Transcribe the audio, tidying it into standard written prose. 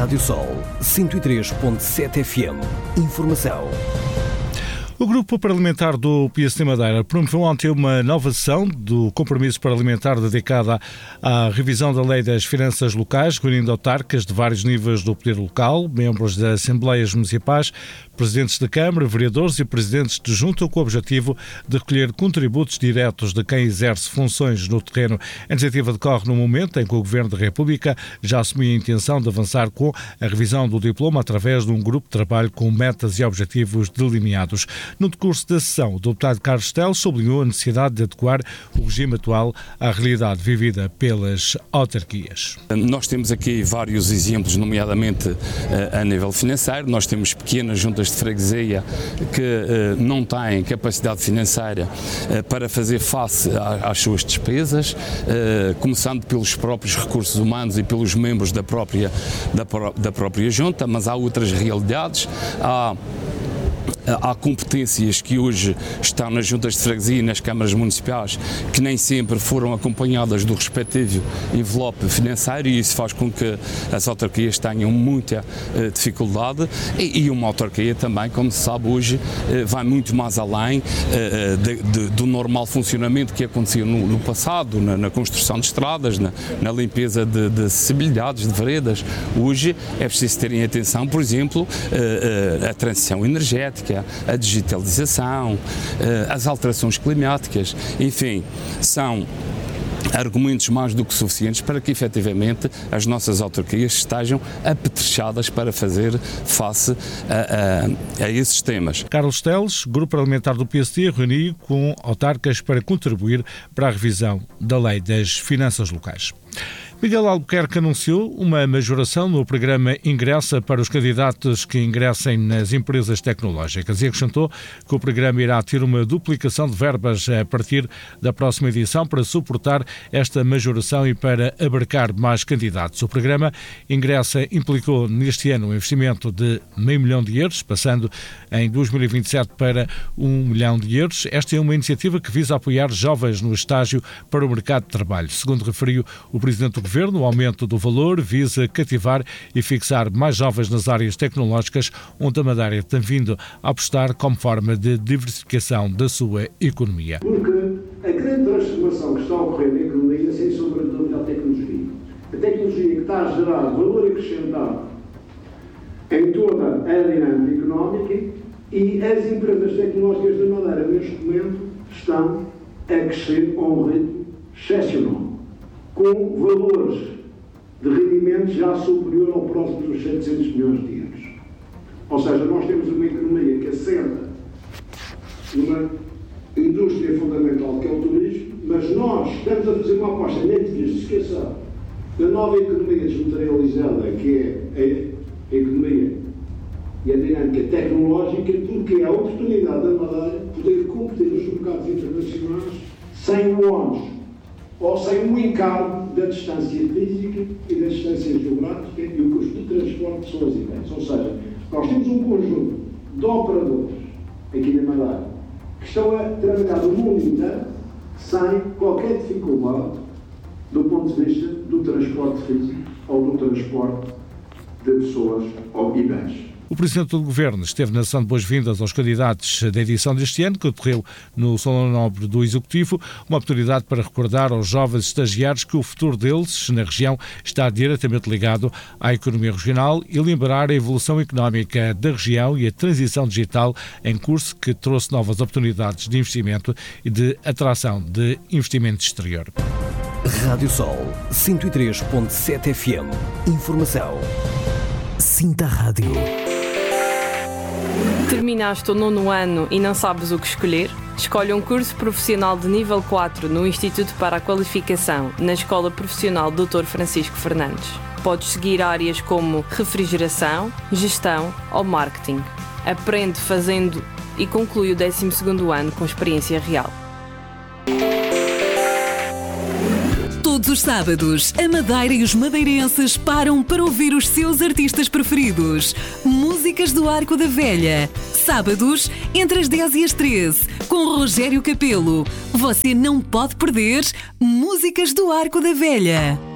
Rádio Sol 103.7 FM. Informação. O Grupo Parlamentar do PSD Madeira promoveu ontem uma nova sessão do compromisso parlamentar dedicada à revisão da Lei das Finanças Locais, reunindo autarcas de vários níveis do poder local, membros das Assembleias Municipais, presidentes da Câmara, vereadores e presidentes de junta, com o objetivo de recolher contributos diretos de quem exerce funções no terreno. A iniciativa decorre no momento em que o Governo da República já assumiu a intenção de avançar com a revisão do diploma através de um grupo de trabalho com metas e objetivos delineados. No decurso da sessão, o deputado Carlos Teles sublinhou a necessidade de adequar o regime atual à realidade vivida pelas autarquias. Nós temos aqui vários exemplos, nomeadamente a nível financeiro. Nós temos pequenas juntas de freguesia que não têm capacidade financeira para fazer face às suas despesas, começando pelos próprios recursos humanos e pelos membros da própria junta, mas há outras realidades. Há competências que hoje estão nas juntas de freguesia e nas câmaras municipais que nem sempre foram acompanhadas do respectivo envelope financeiro, e isso faz com que as autarquias tenham muita dificuldade, e uma autarquia também, como se sabe hoje, vai muito mais além do normal funcionamento que acontecia no passado, na construção de estradas, na limpeza de acessibilidades, de veredas. Hoje é preciso terem atenção, por exemplo, a transição energética, a digitalização, as alterações climáticas, enfim, são argumentos mais do que suficientes para que efetivamente as nossas autarquias estejam apetrechadas para fazer face a esses temas. Carlos Teles, Grupo Parlamentar do PSD, reuniu com autarcas para contribuir para a revisão da Lei das Finanças Locais. Miguel Albuquerque anunciou uma majoração no programa Ingressa para os candidatos que ingressem nas empresas tecnológicas e acrescentou que o programa irá ter uma duplicação de verbas a partir da próxima edição para suportar esta majoração e para abarcar mais candidatos. O programa Ingressa implicou neste ano um investimento de €500 mil, passando em 2027 para €1 milhão. Esta é uma iniciativa que visa apoiar jovens no estágio para o mercado de trabalho. Segundo referiu o Presidente do Governo, o aumento do valor visa cativar e fixar mais jovens nas áreas tecnológicas, onde a Madeira tem vindo a apostar como forma de diversificação da sua economia. Porque a grande transformação que está a ocorrer na economia é, sem sombra de dúvida, a tecnologia. A tecnologia que está a gerar valor acrescentado em toda a dinâmica económica, e as empresas tecnológicas da Madeira, neste momento, estão a crescer a um ritmo excepcional, com valores de rendimento já superior ao próximo dos 700 milhões de euros. Ou seja, nós temos uma economia que assenta numa indústria fundamental que é o turismo, mas nós estamos a fazer uma aposta na diversificação da nova economia desmaterializada, que é a economia e a dinâmica tecnológica, porque é a oportunidade da Madeira poder competir nos mercados internacionais sem o ónus ou sem o encargo da distância física e da distância geográfica e o custo de transporte de pessoas e bens. Ou seja, nós temos um conjunto de operadores aqui na Madeira que estão a trabalhar no mundo inteiro sem qualquer dificuldade do ponto de vista do transporte físico ou do transporte de pessoas e bens. O Presidente do Governo esteve na sessão de boas-vindas aos candidatos da edição deste ano, que ocorreu no Salão Nobre do Executivo, uma oportunidade para recordar aos jovens estagiários que o futuro deles na região está diretamente ligado à economia regional e lembrar a evolução económica da região e a transição digital em curso, que trouxe novas oportunidades de investimento e de atração de investimento exterior. Rádio Sol 103.7 FM. Informação. Sinta a rádio. Terminaste o 9º ano e não sabes o que escolher? Escolhe um curso profissional de nível 4 no Instituto para a Qualificação, na Escola Profissional Dr. Francisco Fernandes. Podes seguir áreas como refrigeração, gestão ou marketing. Aprende fazendo e conclui o 12º ano com experiência real. Todos os sábados, a Madeira e os madeirenses param para ouvir os seus artistas preferidos. Músicas do Arco da Velha. Sábados, entre as 10 e as 13, com Rogério Capelo. Você não pode perder Músicas do Arco da Velha.